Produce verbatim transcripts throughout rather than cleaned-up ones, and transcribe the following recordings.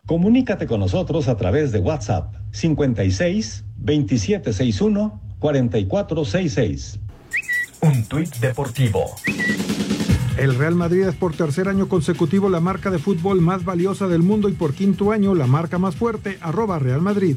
Comunícate con nosotros a través de WhatsApp cincuenta y seis, veintisiete sesenta y uno, cuarenta y cuatro sesenta y seis. Un tuit deportivo. El Real Madrid es por tercer año consecutivo la marca de fútbol más valiosa del mundo y por quinto año la marca más fuerte, arroba Real Madrid.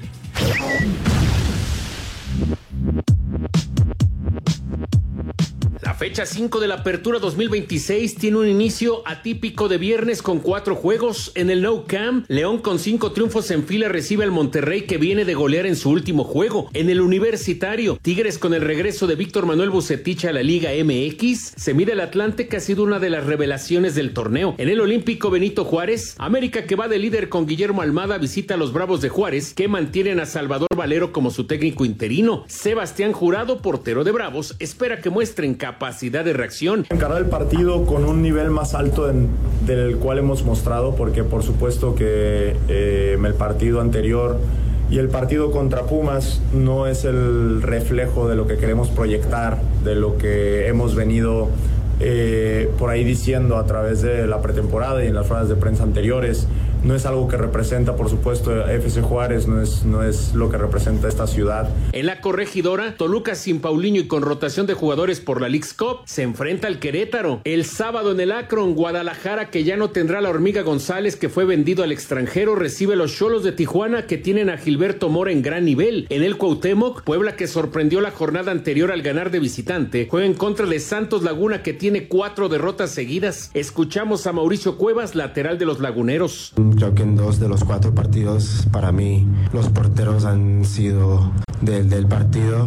La fecha cinco de la Apertura dos mil veintiséis tiene un inicio atípico de viernes con cuatro juegos. En el Nou Camp, León con cinco triunfos en fila recibe al Monterrey que viene de golear en su último juego. En el Universitario, Tigres con el regreso de Víctor Manuel Vucetich a la Liga M X, se mide al Atlante que ha sido una de las revelaciones del torneo. En el Olímpico Benito Juárez, América que va de líder con Guillermo Almada visita a los Bravos de Juárez que mantienen a Salvador Valero como su técnico interino. Sebastián Jurado, portero de Bravos, espera que muestren capacidad de reacción. Encarar el partido con un nivel más alto en, del cual hemos mostrado, porque por supuesto que eh, el partido anterior y el partido contra Pumas no es el reflejo de lo que queremos proyectar, de lo que hemos venido eh, por ahí diciendo a través de la pretemporada y en las ruedas de prensa anteriores. No es algo que representa, por supuesto, F C Juárez, no es, no es lo que representa esta ciudad. En la Corregidora, Toluca sin Paulinho y con rotación de jugadores por la Leagues Cup, se enfrenta al Querétaro. El sábado en el Akron, Guadalajara, que ya no tendrá la Hormiga González, que fue vendido al extranjero, recibe los Xolos de Tijuana, que tienen a Gilberto Mora en gran nivel. En el Cuauhtémoc, Puebla, que sorprendió la jornada anterior al ganar de visitante, juega en contra de Santos Laguna, que tiene cuatro derrotas seguidas. Escuchamos a Mauricio Cuevas, lateral de los laguneros. Creo que en dos de los cuatro partidos, para mí, los porteros han sido del, del partido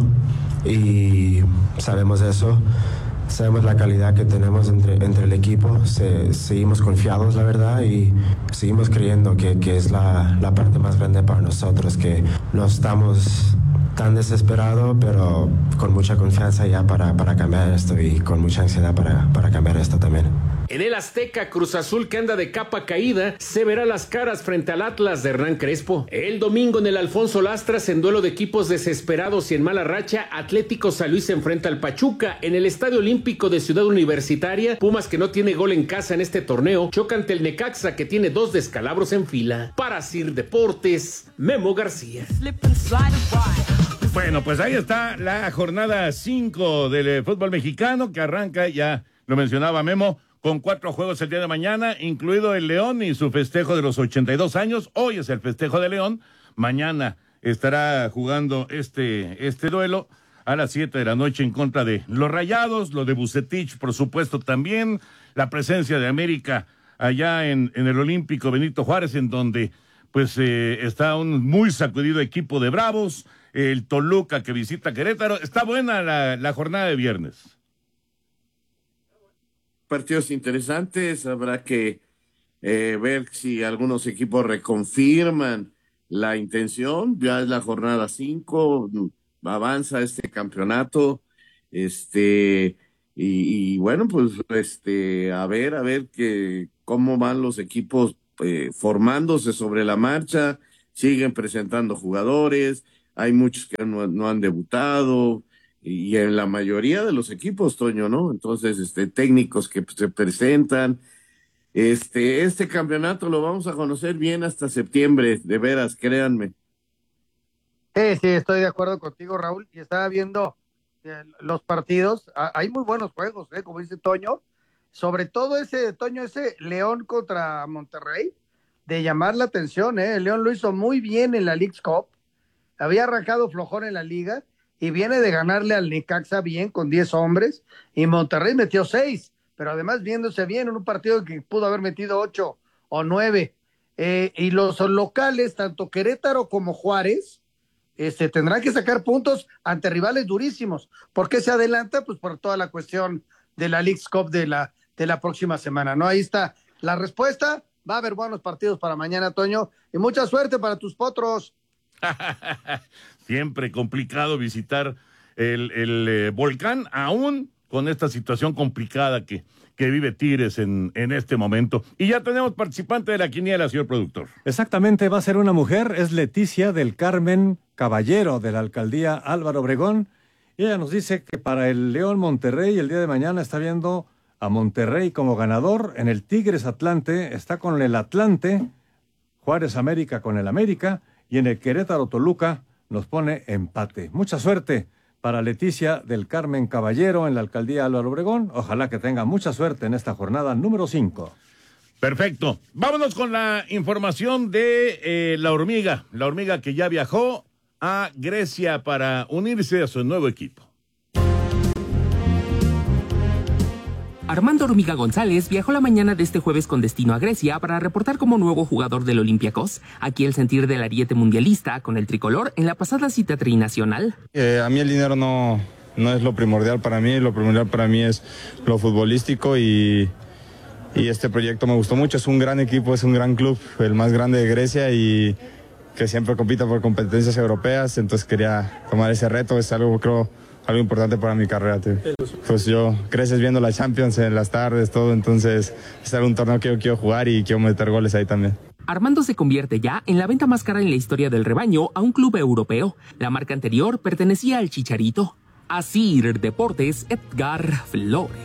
y sabemos eso. Sabemos la calidad que tenemos entre, entre el equipo. Se, seguimos confiados, la verdad, y seguimos creyendo que, que es la, la parte más grande para nosotros, que no estamos tan desesperados, pero con mucha confianza ya para, para cambiar esto y con mucha ansiedad para, para cambiar esto también. En el Azteca, Cruz Azul, que anda de capa caída, se verá las caras frente al Atlas de Hernán Crespo. El domingo en el Alfonso Lastras, en duelo de equipos desesperados y en mala racha, Atlético San Luis se enfrenta al Pachuca. En el Estadio Olímpico de Ciudad Universitaria, Pumas, que no tiene gol en casa en este torneo, choca ante el Necaxa, que tiene dos descalabros en fila. Para Sir Deportes, Memo García. Bueno, pues ahí está la jornada cinco del fútbol mexicano, que arranca, ya lo mencionaba Memo, con cuatro juegos el día de mañana, incluido el León y su festejo de los ochenta y dos años. Hoy es el festejo de León. Mañana estará jugando este, este duelo a las siete de la noche en contra de los Rayados. Lo de Vucetich, por supuesto, también. La presencia de América allá en, en el Olímpico Benito Juárez, en donde pues eh, está un muy sacudido equipo de Bravos. El Toluca que visita Querétaro. Está buena la, la jornada de viernes. Partidos interesantes, habrá que eh, ver si algunos equipos reconfirman la intención. Ya es la jornada cinco, avanza este campeonato, este y, y bueno, pues este a ver, a ver que cómo van los equipos eh, formándose sobre la marcha, siguen presentando jugadores, hay muchos que no, no han debutado. Y en la mayoría de los equipos, Toño, ¿no? Entonces, este, técnicos que se presentan. Este, este campeonato lo vamos a conocer bien hasta septiembre, de veras, créanme. Sí, sí, estoy de acuerdo contigo, Raúl. Y estaba viendo eh, los partidos. Ah, hay muy buenos juegos, ¿eh? Como dice Toño. Sobre todo ese, Toño, ese León contra Monterrey, de llamar la atención, ¿eh? El León lo hizo muy bien en la Leagues Cup. Había arrancado flojón en la liga. Y viene de ganarle al Necaxa bien con diez hombres, y Monterrey metió seis, pero además viéndose bien en un partido que pudo haber metido ocho o nueve. Eh, y los locales, tanto Querétaro como Juárez, este, tendrán que sacar puntos ante rivales durísimos. ¿Por qué se adelanta? Pues por toda la cuestión de la Leagues Cup de la, de la próxima semana, ¿no? Ahí está la respuesta. Va a haber buenos partidos para mañana, Toño, y mucha suerte para tus potros. Siempre complicado visitar el, el eh, volcán, aún con esta situación complicada que, que vive Tigres en, en este momento. Y ya tenemos participante de la quiniela, señor productor. Exactamente, va a ser una mujer, es Leticia del Carmen Caballero, de la alcaldía Álvaro Obregón. Y ella nos dice que para el León Monterrey el día de mañana está viendo a Monterrey como ganador. En el Tigres Atlante está con el Atlante Juárez América con el América, y en el Querétaro Toluca nos pone empate. Mucha suerte para Leticia del Carmen Caballero en la alcaldía Álvaro Obregón. Ojalá que tenga mucha suerte en esta jornada número cinco. Perfecto. Vámonos con la información de eh, la hormiga. La hormiga que ya viajó a Grecia para unirse a su nuevo equipo. Armando Hormiga González viajó la mañana de este jueves con destino a Grecia para reportar como nuevo jugador del Olympiacos. Aquí el sentir del ariete mundialista con el tricolor en la pasada cita trinacional. Eh, a mí el dinero no, no es lo primordial para mí, lo primordial para mí es lo futbolístico y, y este proyecto me gustó mucho. Es un gran equipo, es un gran club, el más grande de Grecia y que siempre compita por competencias europeas, entonces quería tomar ese reto, es algo creo algo importante para mi carrera, tío. Pues yo creces viendo la Champions en las tardes, todo, entonces es algún torneo que yo quiero jugar y quiero meter goles ahí también. Armando se convierte ya en la venta más cara en la historia del rebaño a un club europeo. La marca anterior pertenecía al Chicharito. Asir Deportes, Edgar Flores.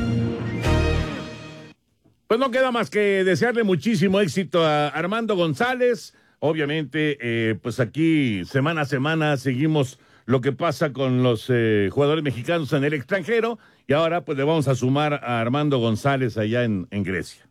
Pues no queda más que desearle muchísimo éxito a Armando González. Obviamente, eh, pues aquí semana a semana seguimos lo que pasa con los eh, jugadores mexicanos en el extranjero, y ahora pues le vamos a sumar a Armando González allá en, en Grecia.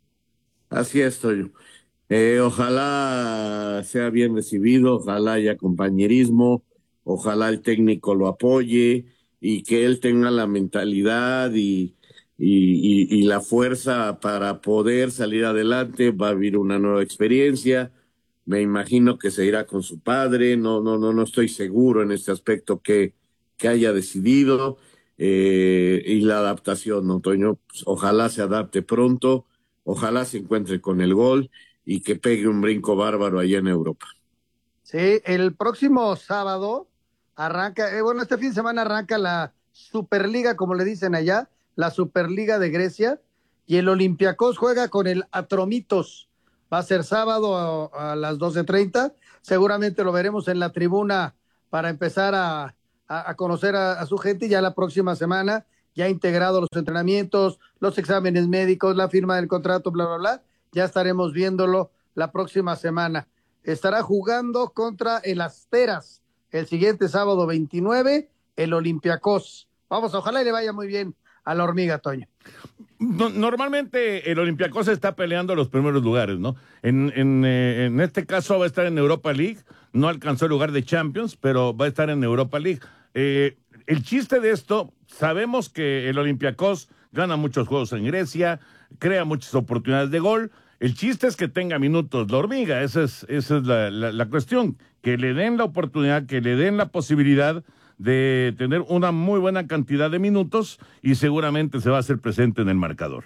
Así es, Toño. Eh, ojalá sea bien recibido, ojalá haya compañerismo, ojalá el técnico lo apoye y que él tenga la mentalidad y, y, y, y la fuerza para poder salir adelante. Va a vivir una nueva experiencia. Me imagino que se irá con su padre, no, no, no, no estoy seguro en este aspecto que, que haya decidido, eh, y la adaptación, ¿no, Toño? Pues, ojalá se adapte pronto, ojalá se encuentre con el gol y que pegue un brinco bárbaro allá en Europa. Sí, el próximo sábado arranca, eh, bueno, este fin de semana arranca la Superliga, como le dicen allá, la Superliga de Grecia, y el Olympiacos juega con el Atromitos. Va a ser sábado a, a las doce treinta. Seguramente lo veremos en la tribuna para empezar a, a, a conocer a, a su gente. Ya la próxima semana, ya integrado los entrenamientos, los exámenes médicos, la firma del contrato, bla, bla, bla. Ya estaremos viéndolo la próxima semana. Estará jugando contra el Asteras el siguiente sábado veintinueve, el Olympiacos. Vamos, ojalá y le vaya muy bien a la hormiga, Toño. No, normalmente el Olympiacos está peleando los primeros lugares, ¿no? En, en, eh, en este caso va a estar en Europa League, no alcanzó el lugar de Champions, pero va a estar en Europa League. Eh, el chiste de esto, sabemos que el Olympiacos gana muchos juegos en Grecia, crea muchas oportunidades de gol. El chiste es que tenga minutos la hormiga, esa es, esa es la, la, la cuestión, que le den la oportunidad, que le den la posibilidad de tener una muy buena cantidad de minutos y seguramente se va a hacer presente en el marcador.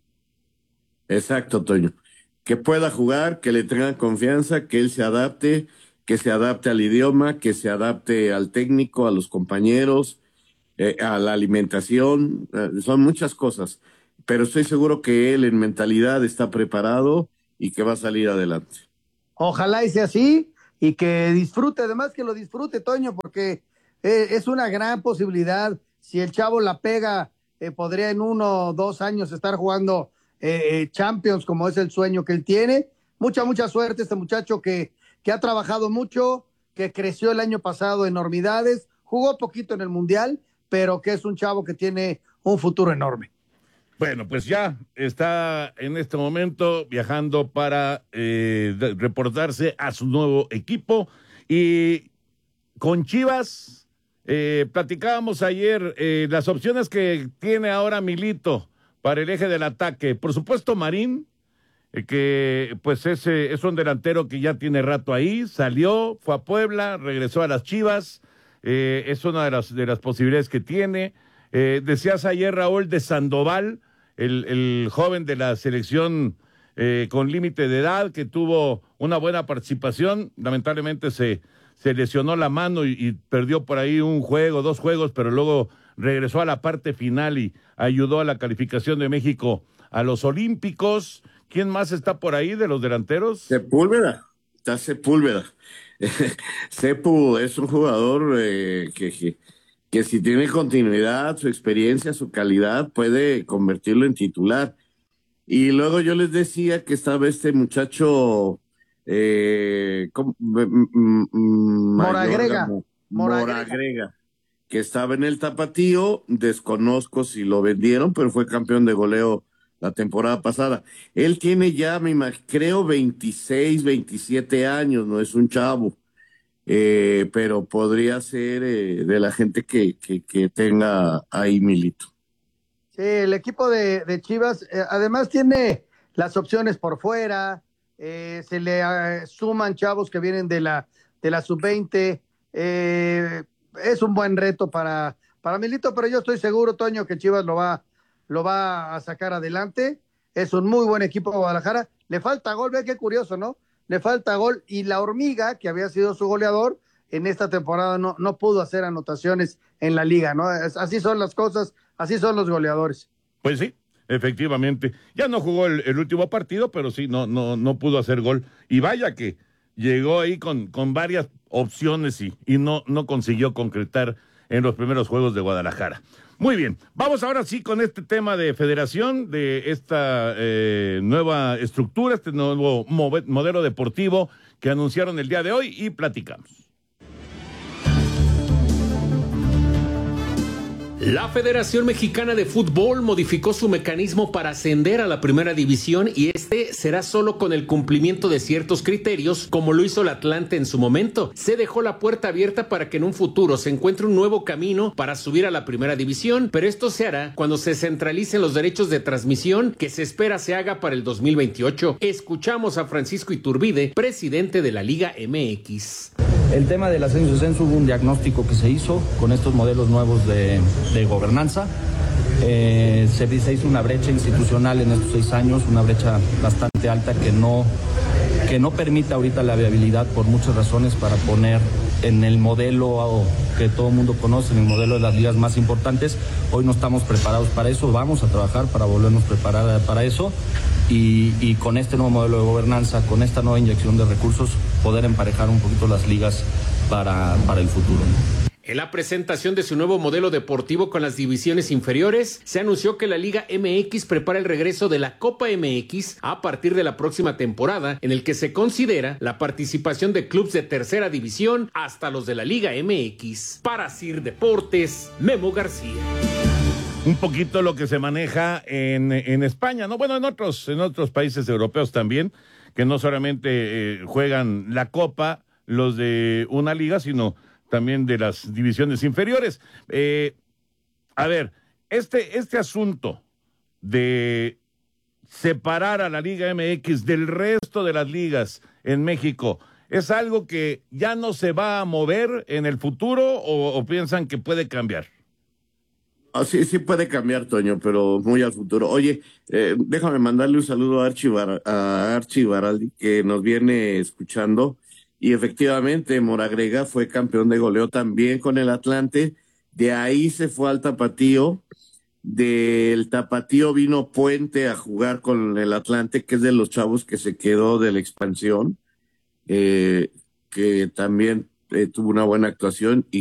Exacto, Toño. Que pueda jugar, que le tengan confianza, que él se adapte, que se adapte al idioma, que se adapte al técnico, a los compañeros, eh, a la alimentación, eh, son muchas cosas, pero estoy seguro que él en mentalidad está preparado y que va a salir adelante. Ojalá y sea así y que disfrute, además que lo disfrute, Toño, porque Eh, es una gran posibilidad. Si el chavo la pega, eh, podría en uno o dos años estar jugando eh, Champions, como es el sueño que él tiene. Mucha, mucha suerte este muchacho que, que ha trabajado mucho, que creció el año pasado enormidades, jugó poquito en el Mundial, pero que es un chavo que tiene un futuro enorme. Bueno, pues ya está en este momento viajando para eh, reportarse a su nuevo equipo. Y con Chivas... Eh, platicábamos ayer eh, las opciones que tiene ahora Milito para el eje del ataque. Por supuesto, Marín, eh, que pues es, eh, es un delantero que ya tiene rato ahí, salió, fue a Puebla, regresó a las Chivas, eh, es una de las, de las posibilidades que tiene. Eh, decías ayer, Raúl, de Sandoval, el, el joven de la selección eh, con límite de edad, que tuvo una buena participación, lamentablemente se... se lesionó la mano y, y perdió por ahí un juego, dos juegos, pero luego regresó a la parte final y ayudó a la calificación de México a los Olímpicos. ¿Quién más está por ahí de los delanteros? Sepúlveda, está Sepúlveda. Sepu es un jugador eh, que, que, que si tiene continuidad, su experiencia, su calidad, puede convertirlo en titular. Y luego yo les decía que estaba este muchacho eh, ¿cómo? M- m- Moragrega. Mayorga, Moragrega. Moragrega, que estaba en el Tapatío, desconozco si lo vendieron, pero fue campeón de goleo la temporada pasada. Él tiene ya, me imag- creo, veintiséis, veintisiete años, no es un chavo, eh, pero podría ser eh, de la gente que, que, que tenga ahí Milito. Sí, el equipo de, de Chivas, eh, además tiene las opciones por fuera, eh, se le eh, suman chavos que vienen de la, de la sub veinte, eh, es un buen reto para, para Milito, pero yo estoy seguro, Toño, que Chivas lo va, lo va a sacar adelante. Es un muy buen equipo de Guadalajara. Le falta gol, ve qué curioso, ¿no? Le falta gol y la Hormiga, que había sido su goleador, en esta temporada no, no pudo hacer anotaciones en la liga, ¿no? Es, así son las cosas, así son los goleadores. Pues sí, efectivamente. Ya no jugó el, el último partido, pero sí, no, no, no pudo hacer gol. Y vaya que llegó ahí con, con varias opciones y, y no, no consiguió concretar en los primeros juegos de Guadalajara. Muy bien, vamos ahora sí con este tema de federación, de esta eh, nueva estructura, este nuevo move- modelo deportivo que anunciaron el día de hoy y platicamos. La Federación Mexicana de Fútbol modificó su mecanismo para ascender a la primera división y este será solo con el cumplimiento de ciertos criterios, como lo hizo el Atlante en su momento. Se dejó la puerta abierta para que en un futuro se encuentre un nuevo camino para subir a la primera división, pero esto se hará cuando se centralicen los derechos de transmisión que se espera se haga para el dos mil veintiocho. Escuchamos a Francisco Iturbide, presidente de la Liga M X. El tema del ascenso y descenso, hubo un diagnóstico que se hizo con estos modelos nuevos de, de gobernanza. Eh, se, se hizo una brecha institucional en estos seis años, una brecha bastante alta que no, que no permite ahorita la viabilidad por muchas razones para poner en el modelo que todo el mundo conoce, en el modelo de las ligas más importantes. Hoy no estamos preparados para eso, vamos a trabajar para volvernos a preparar para eso. Y, y con este nuevo modelo de gobernanza, con esta nueva inyección de recursos, poder emparejar un poquito las ligas para, para el futuro, ¿no? En la presentación de su nuevo modelo deportivo con las divisiones inferiores, se anunció que la Liga M X prepara el regreso de la Copa M X a partir de la próxima temporada, en el que se considera la participación de clubes de tercera división hasta los de la Liga M X. Para Sir Deportes, Memo García. Un poquito lo que se maneja en, en España, ¿no? Bueno, en otros, en otros países europeos también, que no solamente eh, juegan la Copa los de una liga, sino también de las divisiones inferiores. Eh, a ver, este, este asunto de separar a la Liga M X del resto de las ligas en México, ¿es algo que ya no se va a mover en el futuro o, o piensan que puede cambiar? Ah, sí, sí puede cambiar, Toño, pero muy al futuro. Oye, eh, déjame mandarle un saludo a Archie, Bar- a Archie Baraldi, que nos viene escuchando. Y efectivamente, Moragrega fue campeón de goleo también con el Atlante. De ahí se fue al Tapatío. Del Tapatío vino Puente a jugar con el Atlante, que es de los chavos que se quedó de la expansión, eh, que también eh, tuvo una buena actuación. Y